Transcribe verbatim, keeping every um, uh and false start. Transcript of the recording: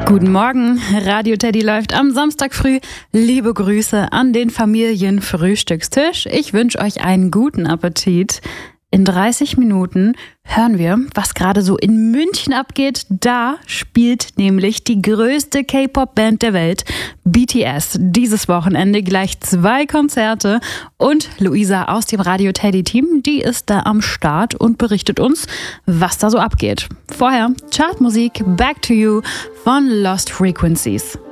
Guten Morgen, Radio Teddy läuft am Samstag früh. Liebe Grüße an den Familienfrühstückstisch. Ich wünsche euch einen guten Appetit. In dreißig Minuten hören wir, was gerade so in München abgeht. Da spielt nämlich die größte K-Pop-Band der Welt, B T S. Dieses Wochenende gleich zwei Konzerte. Und Luisa aus dem Radio Teddy-Team, die ist da am Start und berichtet uns, was da so abgeht. Vorher Chartmusik Back to You von Lost Frequencies.